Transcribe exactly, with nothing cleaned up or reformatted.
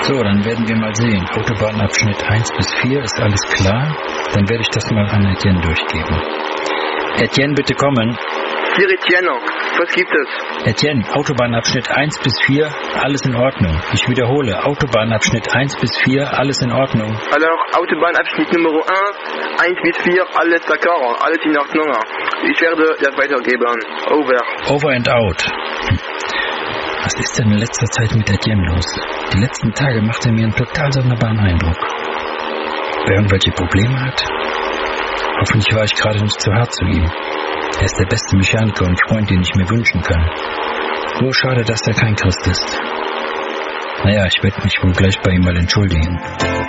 So, dann werden wir mal sehen. Autobahnabschnitt eins bis vier, ist alles klar? Dann werde ich das mal an Etienne durchgeben. Etienne, bitte kommen. Hier, Etienne, was gibt es? Etienne, Autobahnabschnitt eins bis vier, alles in Ordnung. Ich wiederhole, Autobahnabschnitt eins bis vier, alles in Ordnung. Alors, Autobahnabschnitt Nummer eins, eins bis vier, alles d'accord, alles in Ordnung. Ich werde das weitergeben. Over. Over and out. Hm. Was ist denn in letzter Zeit mit Etienne los? Die letzten Tage macht er mir einen total sonderbaren Eindruck. Wer irgendwelche Probleme hat? Hoffentlich war ich gerade nicht zu hart zu ihm. Er ist der beste Mechaniker und Freund, den ich mir wünschen kann. Nur schade, dass er kein Christ ist. Naja, ich werde mich wohl gleich bei ihm mal entschuldigen.